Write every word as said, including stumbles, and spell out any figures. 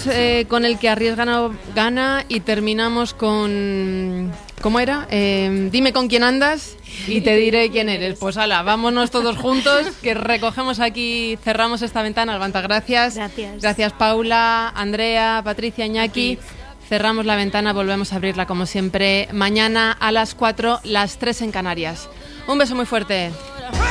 Empezamos eh, con el que arriesga no gana y terminamos con... ¿Cómo era? Eh, dime con quién andas y te diré quién eres. Pues ala, vámonos todos juntos, que recogemos aquí, cerramos esta ventana. Levanta, gracias. Gracias. Gracias, Paula, Andrea, Patricia, Iñaki. Cerramos la ventana, volvemos a abrirla como siempre mañana a las cuatro, las tres en Canarias. Un beso muy fuerte.